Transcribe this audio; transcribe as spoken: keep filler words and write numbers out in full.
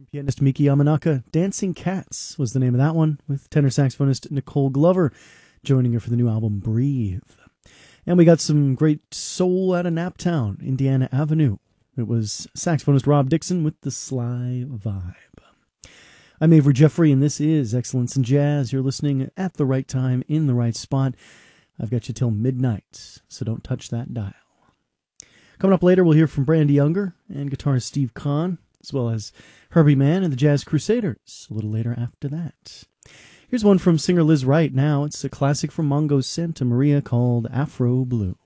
Pianist Miki Yamanaka, Dancing Cats was the name of that one, with tenor saxophonist Nicole Glover joining her for the new album Breathe. And we got some great soul out of Naptown, Indiana Avenue. It was saxophonist Rob Dixon with the Sly Vibe. I'm Avery Jeffrey, and this is Excellence in Jazz. You're listening at the right time, in the right spot. I've got you till midnight, so don't touch that dial. Coming up later, we'll hear from Brandy Younger and guitarist Steve Kahn, as well as Herbie Mann and the Jazz Crusaders a little later after that. Here's one from singer Liz Wright now. It's a classic from Mongo Santa Maria called Afro Blue.